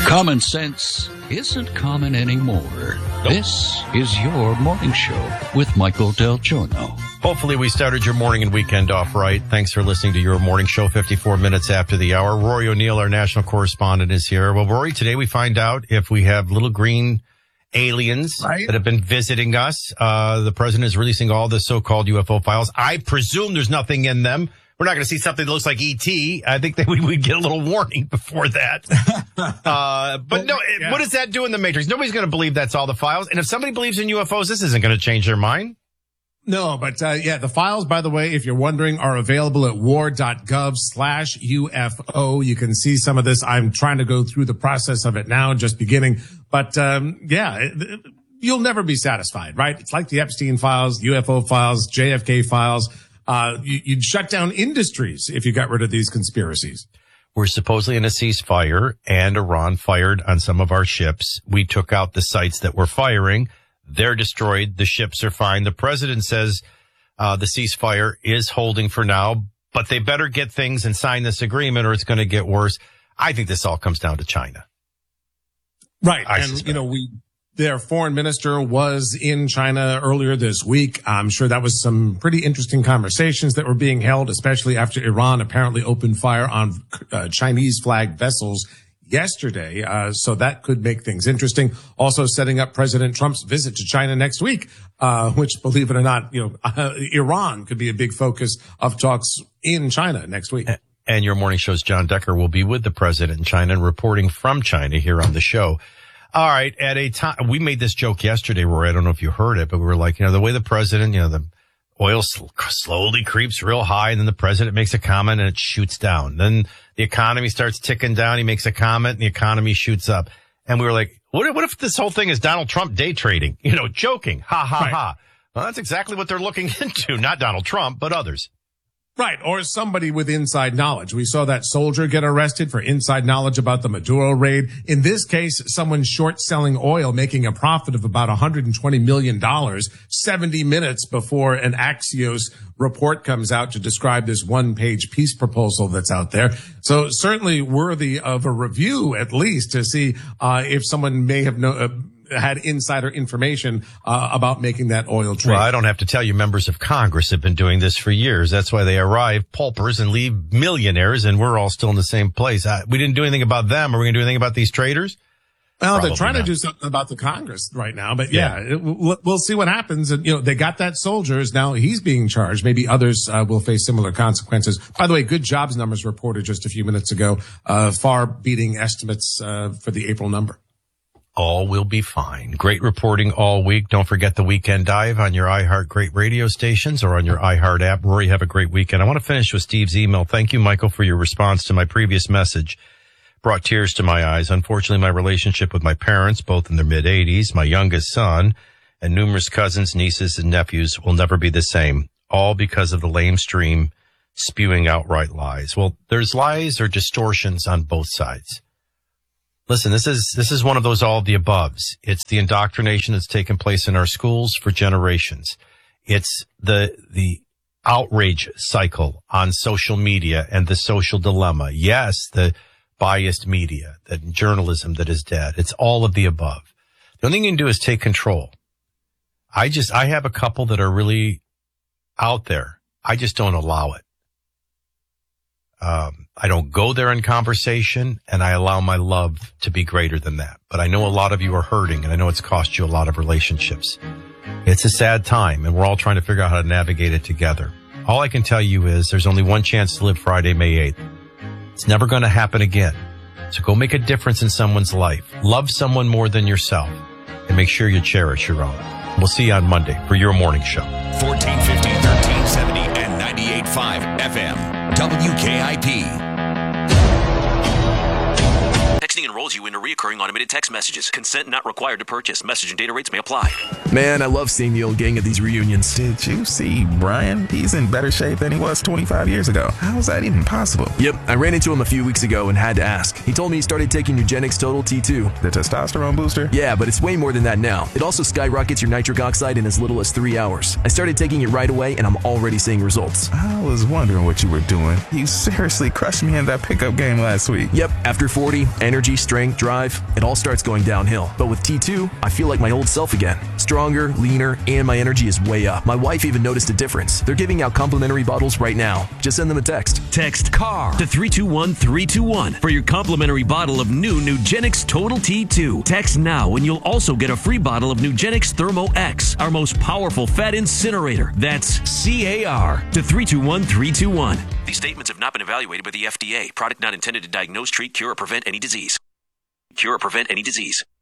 Common sense isn't common anymore. This is your morning show with Michael Del Giorno. Hopefully we started your morning and weekend off right. Thanks for listening to your morning show 54 minutes after the hour. Rory O'Neill, our national correspondent, is here. Well, Rory, today we find out if we have little green aliens that have been visiting us. The president is releasing all the so-called UFO files. I presume there's nothing in them. We're not going to see something that looks like E.T. I think that we would get a little warning before that. What does that do in the Matrix? Nobody's going to believe that's all the files. And if somebody believes in UFOs, this isn't going to change their mind. No, but the files, by the way, if you're wondering, are available at war.gov/UFO. You can see some of this. I'm trying to go through the process of it now, just beginning. But you'll never be satisfied, right? It's like the Epstein files, UFO files, JFK files. You'd shut down industries if you got rid of these conspiracies. We're supposedly in a ceasefire, and Iran fired on some of our ships. We took out the sites that were firing. They're destroyed. The ships are fine. The president says the ceasefire is holding for now, but they better get things and sign this agreement or it's going to get worse. I think this all comes down to China. Right. Their foreign minister was in China earlier this week. I'm sure that was some pretty interesting conversations that were being held, especially after Iran apparently opened fire on Chinese flagged vessels yesterday. So that could make things interesting. Also setting up President Trump's visit to China next week, which, believe it or not, Iran could be a big focus of talks in China next week. And your morning show's John Decker will be with the president in China and reporting from China here on the show. All right. At a time, we made this joke yesterday, Rory. I don't know if you heard it, but we were like, the way the president, the oil slowly creeps real high, and then the president makes a comment and it shoots down. Then the economy starts ticking down. He makes a comment and the economy shoots up. And we were like, what if this whole thing is Donald Trump day trading? Joking. Ha, ha, ha. Well, that's exactly what they're looking into. Not Donald Trump, but others. Right, or somebody with inside knowledge. We saw that soldier get arrested for inside knowledge about the Maduro raid. In this case, someone short selling oil, making a profit of about $120 million, 70 minutes before an Axios report comes out to describe this one-page peace proposal that's out there. So certainly worthy of a review, at least, to see if someone may have had insider information about making that oil trade. Well, I don't have to tell you, members of Congress have been doing this for years. That's why they arrive paupers and leave millionaires, and we're all still in the same place. We didn't do anything about them. Are we going to do anything about these traders? Well, they're trying to do something about the Congress right now, but we'll see what happens. And, they got that soldier. Now he's being charged. Maybe others will face similar consequences. By the way, good jobs numbers reported just a few minutes ago, far beating estimates for the April number. All will be fine. Great reporting all week. Don't forget the Weekend Dive on your iHeart Great radio stations or on your iHeart app. Rory, have a great weekend. I want to finish with Steve's email. Thank you, Michael, for your response to my previous message. Brought tears to my eyes. Unfortunately, my relationship with my parents, both in their mid-80s, my youngest son, and numerous cousins, nieces, and nephews will never be the same. All because of the lamestream spewing outright lies. Well, there's lies or distortions on both sides. Listen, this is one of those all of the aboves. It's the indoctrination that's taken place in our schools for generations. It's the outrage cycle on social media and the social dilemma. Yes, the biased media, the journalism that is dead. It's all of the above. The only thing you can do is take control. I have a couple that are really out there. I just don't allow it. I don't go there in conversation, and I allow my love to be greater than that. But I know a lot of you are hurting, and I know it's cost you a lot of relationships. It's a sad time, and we're all trying to figure out how to navigate it together. All I can tell you is there's only one chance to live Friday, May 8th. It's never going to happen again. So go make a difference in someone's life. Love someone more than yourself, and make sure you cherish your own. We'll see you on Monday for your morning show. 1450, 1370, and 98.5 FM. WKIP. Texting enrolls you in recurring automated text messages. Consent not required to purchase. Message and data rates may apply. Man, I love seeing the old gang at these reunions. Did you see Brian? He's in better shape than he was 25 years ago. How is that even possible? Yep, I ran into him a few weeks ago and had to ask. He told me he started taking Nugenix Total T2. The testosterone booster? Yeah, but it's way more than that now. It also skyrockets your nitric oxide in as little as 3 hours. I started taking it right away and I'm already seeing results. I was wondering what you were doing. You seriously crushed me in that pickup game last week. Yep, after 40, energy, strength, drive, it all starts going downhill. But with T2, I feel like my old self again. Stronger, leaner, and my energy is way up. My wife even noticed a difference. They're giving out complimentary bottles right now. Just send them a text. Text CAR to 321-321 for your complimentary bottle of new Nugenix Total T2. Text now and you'll also get a free bottle of Nugenix Thermo X, our most powerful fat incinerator. That's CAR to 321-321. These statements have not been evaluated by the FDA. Product not intended to diagnose, treat, cure, or prevent any disease.